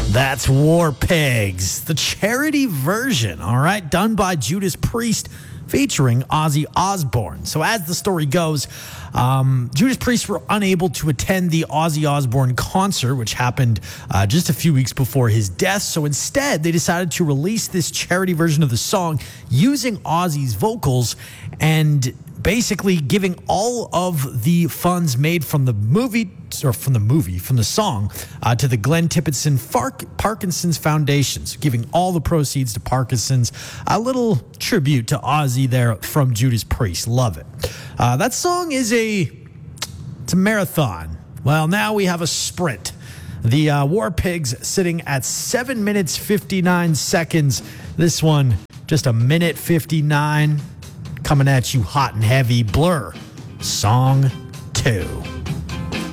That's War Pigs, the charity version, all right, done by Judas Priest featuring Ozzy Osbourne. So as the story goes, Judas Priest were unable to attend the Ozzy Osbourne concert, which happened just a few weeks before his death. So instead, they decided to release this charity version of the song using Ozzy's vocals and basically giving all of the funds made from the song to the Glenn Tipton Parkinson's Foundation, so giving all the proceeds to Parkinson's. A little tribute to Ozzy there from Judas Priest. Love it. That song is it's a marathon. Well, now we have a sprint. The War Pigs sitting at 7 minutes 59 seconds. This one just a minute 59. Coming at you hot and heavy. Blur, Song 2.